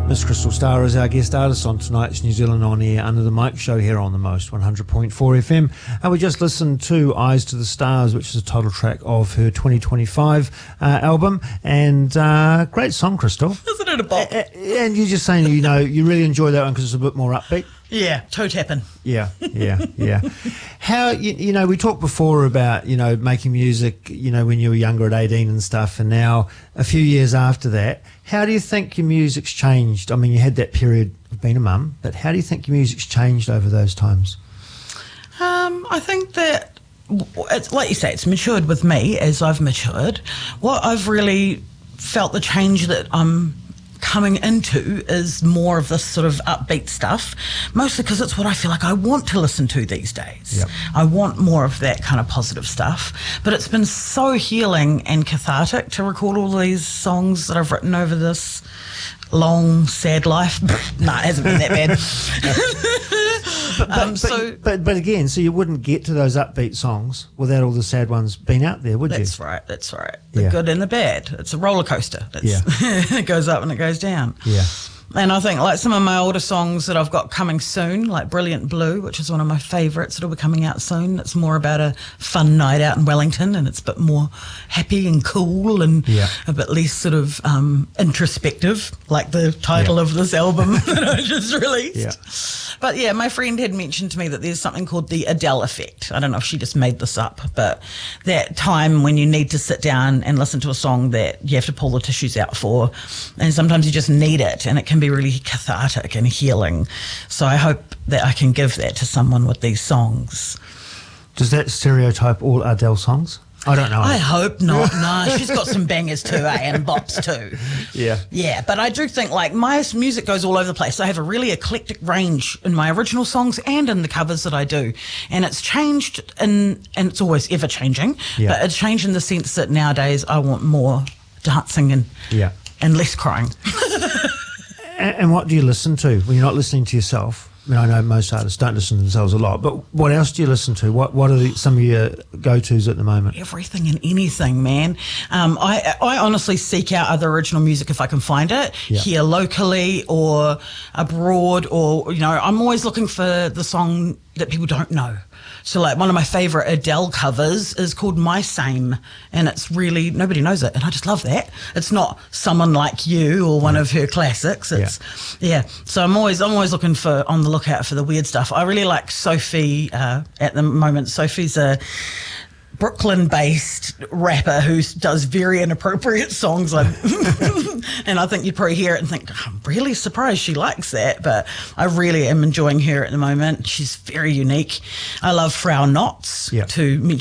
Miss Crystal Starr is our guest artist on tonight's New Zealand On Air Under the Mic show here on the Most 100.4 FM. And we just listened to Eyes to the Stars, which is the title track of her 2025 album. And great song, Crystal. Isn't it a bop? And you're just saying, you know, you really enjoy that one because it's a bit more upbeat. Yeah, toe tapping. Yeah. How, you know, we talked before about, you know, making music, you know, when you were younger at 18 and stuff, and now a few years after that, how do you think your music's changed? I mean, you had that period of being a mum, but how do you think your music's changed over those times? I think that, it's like you say, it's matured with me as I've matured. What I've really felt the change that I'm coming into is more of this sort of upbeat stuff, mostly because it's what I feel like I want to listen to these days. Yep. I want more of that kind of positive stuff, but it's been so healing and cathartic to record all these songs that I've written over this long, sad life. No, it hasn't been that bad. But again, so you wouldn't get to those upbeat songs without all the sad ones being out there, would you? That's right. The good and the bad. It's a roller coaster. It goes up and it goes down. Yeah. And I think like some of my older songs that I've got coming soon, like Brilliant Blue, which is one of my favourites, it'll be coming out soon. It's more about a fun night out in Wellington, and it's a bit more happy and cool and a bit less sort of introspective, like the title of this album that I just released. Yeah. But yeah, my friend had mentioned to me that there's something called the Adele effect. I don't know if she just made this up, but that time when you need to sit down and listen to a song that you have to pull the tissues out for, and sometimes you just need it, and it can be really cathartic and healing. So I hope that I can give that to someone with these songs. Does that stereotype all Adele songs? I don't know. I hope not. No, she's got some bangers too, and bops too. Yeah. Yeah, but I do think like my music goes all over the place. I have a really eclectic range in my original songs and in the covers that I do. And it's changed and it's always ever changing. Yeah. But it's changed in the sense that nowadays I want more dancing and less crying. And what do you listen to when you're not listening to yourself? I mean, I know most artists don't listen to themselves a lot, but what else do you listen to? What are some of your go-tos at the moment? Everything and anything, man. I honestly seek out other original music if I can find it, here locally or abroad, or, you know, I'm always looking for the song that people don't know. So like one of my favourite Adele covers is called My Same, and it's really, nobody knows it, and I just love that. It's not Someone Like You or one of her classics. It's so I'm always looking on the lookout for the weird stuff. I really like Sophie at the moment. Sophie's a Brooklyn-based rapper who does very inappropriate songs, and I think you'd probably hear it and think, I'm really surprised she likes that, but I really am enjoying her at the moment. She's very unique. I love Frau Notz, to mention